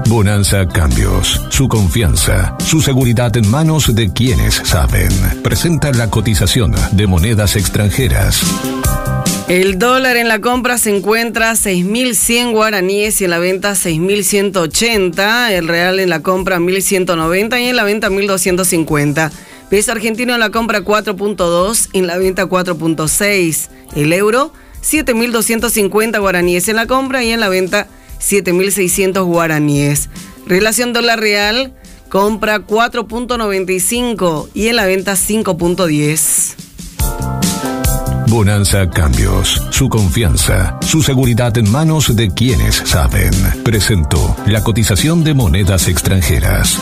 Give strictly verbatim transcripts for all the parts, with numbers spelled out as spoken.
Bonanza Cambios. Su confianza, su seguridad en manos de quienes saben. Presenta la cotización de monedas extranjeras. El dólar en la compra se encuentra a seis mil cien guaraníes y en la venta seis mil ciento ochenta. El real en la compra mil ciento noventa y en la venta mil doscientos cincuenta. Peso argentino en la compra cuatro punto dos, en la venta cuatro punto seis. El euro siete mil doscientos cincuenta guaraníes en la compra y en la venta siete mil seiscientos guaraníes. Relación dólar real, compra cuatro punto noventa y cinco y en la venta cinco punto diez. Bonanza Cambios. Su confianza, su seguridad en manos de quienes saben. Presentó la cotización de monedas extranjeras.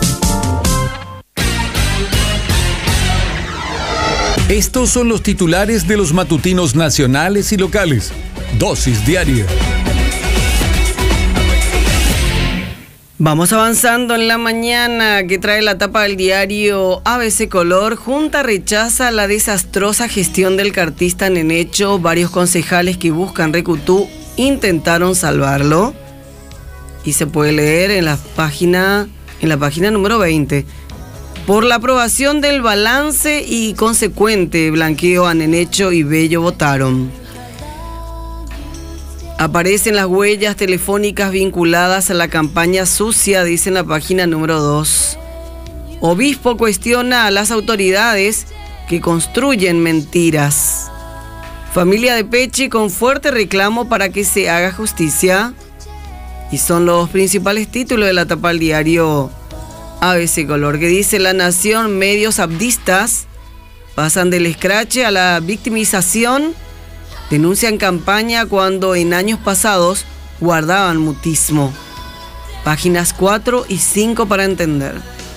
Estos son los titulares de los matutinos nacionales y locales. Dosis diaria. Vamos avanzando en la mañana, que trae la tapa del diario A B C Color. Junta rechaza la desastrosa gestión del cartista Nenecho. Varios concejales que buscan Recutú intentaron salvarlo. Y se puede leer en la página, en la página número veinte. Por la aprobación del balance y consecuente blanqueo a Nenecho y Bello votaron. Aparecen las huellas telefónicas vinculadas a la campaña sucia, dice en la página número dos. Obispo cuestiona a las autoridades que construyen mentiras. Familia de Pechi con fuerte reclamo para que se haga justicia. Y son los principales títulos de la tapa del diario A B C Color, que dice: La Nación, medios abdistas pasan del escrache a la victimización. Denuncian campaña cuando en años pasados guardaban mutismo. Páginas cuatro y cinco para entender.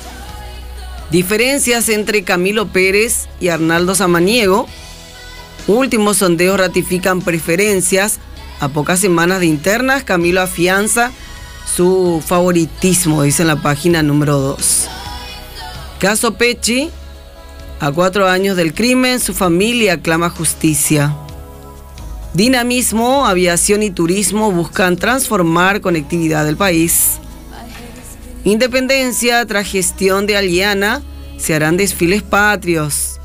Diferencias entre Camilo Pérez y Arnaldo Samaniego. Últimos sondeos ratifican preferencias. A pocas semanas de internas, Camilo afianza su favoritismo, dice en la página número dos. Caso Pechi. A cuatro años del crimen, su familia clama justicia. Dinamismo, aviación y turismo buscan transformar conectividad del país. Independencia, tras gestión de Aliana, se harán desfiles patrios.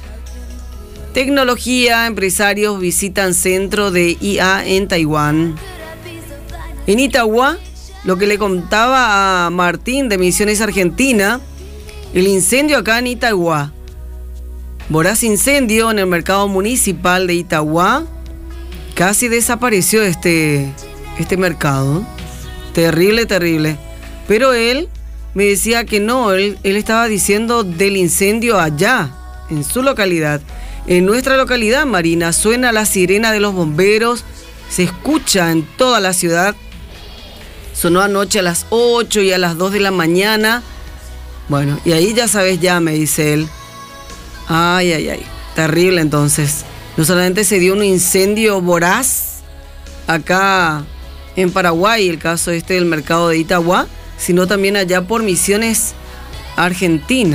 Tecnología, empresarios visitan centro de I A en Taiwán. En Itagua, lo que le contaba a Martín de Misiones Argentina, el incendio acá en Itagua. Voraz incendio en el mercado municipal de Itagua. Casi desapareció este, este mercado. Terrible, terrible. Pero él me decía que no, él, él estaba diciendo del incendio allá, en su localidad. En nuestra localidad, Marina, suena la sirena de los bomberos, se escucha en toda la ciudad. Sonó anoche a las ocho y a las dos de la mañana. Bueno, y ahí ya sabes ya, me dice él. Ay, ay, ay, terrible entonces. No solamente se dio un incendio voraz acá en Paraguay, el caso este del mercado de Itagua, sino también allá por Misiones, Argentina.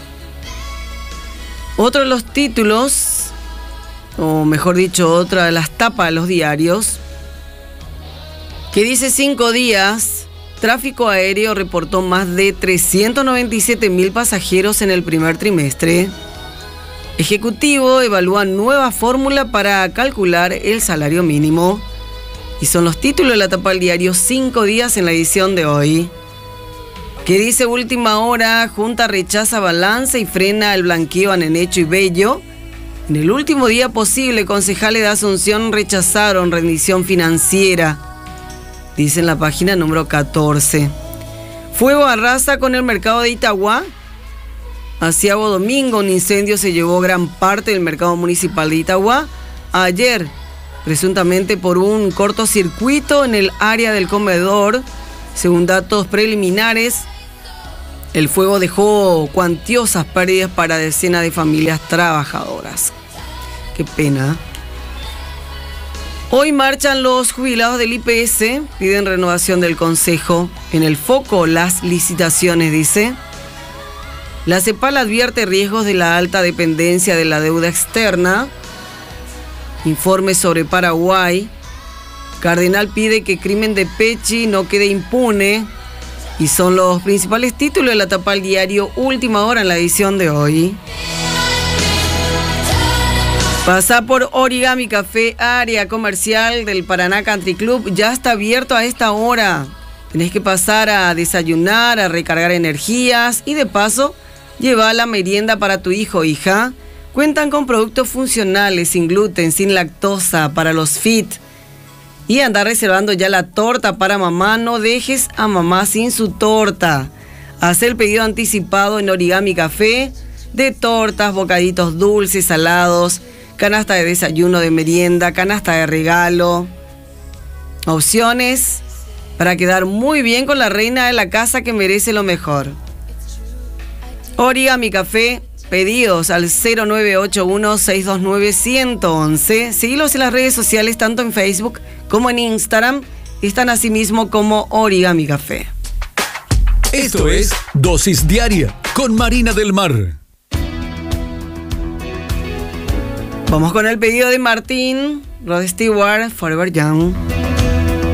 Otro de los títulos, o mejor dicho, otra de las tapas de los diarios, que dice cinco días, tráfico aéreo reportó más de trescientos noventa y siete mil pasajeros en el primer trimestre. Ejecutivo evalúa nueva fórmula para calcular el salario mínimo. Y son los títulos de la tapa del diario Cinco Días en la edición de hoy. Que dice: última hora, Junta rechaza balance y frena el blanqueo a Nenecho y Bello. En el último día posible, concejales de Asunción rechazaron rendición financiera. Dice en la página número catorce. Fuego arrasa con el mercado de Itagua. Hacia domingo un incendio se llevó gran parte del mercado municipal de Itagua. Ayer, presuntamente por un cortocircuito en el área del comedor. Según datos preliminares, el fuego dejó cuantiosas pérdidas para decenas de familias trabajadoras. Qué pena. Hoy marchan los jubilados del I P S, piden renovación del Consejo. En el foco, las licitaciones, dice. La CEPAL advierte riesgos de la alta dependencia de la deuda externa. Informe sobre Paraguay. Cardenal pide que crimen de Pechi no quede impune. Y son los principales títulos de la tapa del diario Última Hora en la edición de hoy. Pasa por Origami Café, área comercial del Paraná Country Club. Ya está abierto a esta hora. Tenés que pasar a desayunar, a recargar energías y de paso llevar la merienda para tu hijo o hija. Cuentan con productos funcionales, sin gluten, sin lactosa, para los fit. Y anda reservando ya la torta para mamá. No dejes a mamá sin su torta. Haz el pedido anticipado en Origami Café de tortas, bocaditos dulces, salados, canasta de desayuno, de merienda, canasta de regalo. Opciones para quedar muy bien con la reina de la casa que merece lo mejor. Origami Café, pedidos al cero nueve ocho uno, seis dos nueve, uno uno uno. Seguilos en las redes sociales, tanto en Facebook como en Instagram. Están asimismo como Origami Café. Esto es Dosis Diaria con Marina del Mar. Vamos con el pedido de Martín Rod Stewart, Forever Young.